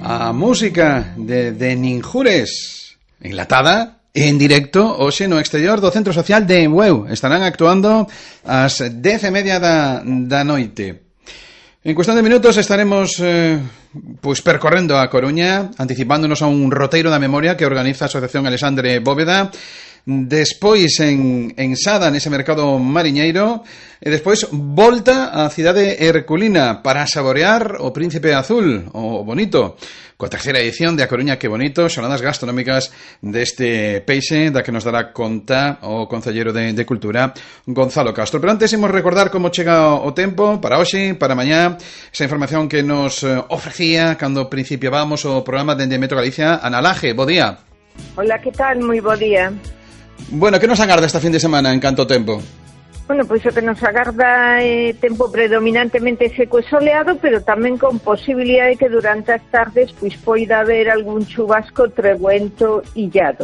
A música de Ninjures, enlatada en directo hoxe no exterior do Centro Social de Bueu. Estarán actuando ás 10:30 da noite. En cuestión de minutos estaremos percorrendo a Coruña, anticipándonos a un roteiro da memoria que organiza a Asociación Alexandre Bóveda. Despois en Sada, nese mercado mariñeiro, e despois volta á cidade herculina para saborear o Príncipe Azul, o bonito, coa terceira edición de A Coruña que bonito, xornadas gastronómicas deste peixe, da que nos dará conta o concelleiro de Cultura, Gonzalo Castro. Pero antes imos recordar como chega o tempo para hoxe, para mañá, esa información que nos ofrecía cando principiábamos o programa dende Metro Galicia. Ana Laje, bo día. Hola, que tal? Moi bo día. Bueno, que nos agarda esta fin de semana en canto tempo? Bueno, pois o que nos agarda é tempo predominantemente seco e soleado, pero tamén con posibilidade que durante as tardes poida haber algún chubasco trebuento illado.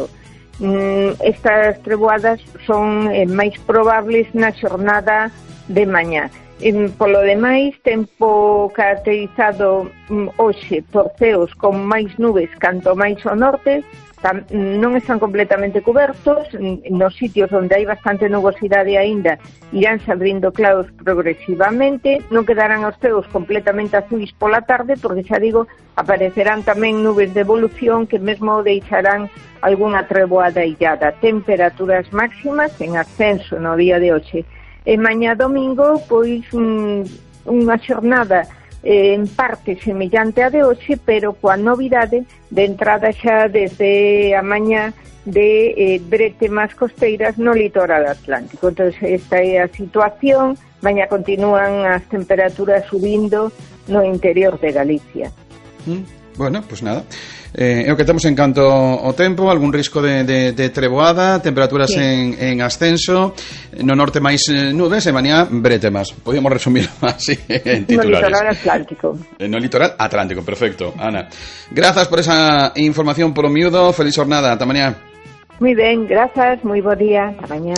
Estas treboadas son máis probables na xornada de mañá. Polo demais, tempo caracterizado hoxe por ceos con máis nubes canto máis ao norte. Non están completamente cobertos. Nos sitios onde hai bastante nubosidade aínda iránse abrindo claros progresivamente. Non quedarán os ceos completamente azuis pola tarde, porque xa digo, aparecerán tamén nubes de evolución que mesmo deixarán algunha treboada illada. Temperaturas máximas en ascenso no día de hoxe. E mañá domingo, pois unha xornada en parte semellante a de hoxe, pero coa novidade de entrada xa desde a mañá de bretemas costeiras no litoral atlántico. Entón, esta é a situación. Mañá continúan as temperaturas subindo no interior de Galicia. Bueno, pues nada. É o que temos en canto ao tempo, algún risco de treboada, temperaturas sí, en ascenso, no norte máis nubes e mañá bretemas. Podíamos resumir así en titulares. No litoral atlántico. No litoral atlántico, perfecto, Ana. Grazas por esa información polo miúdo, feliz jornada, ata mañá. Moi ben, grazas, moi bo día, ata mañá.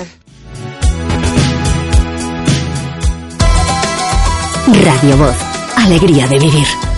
Radio Voz, alegría de vivir.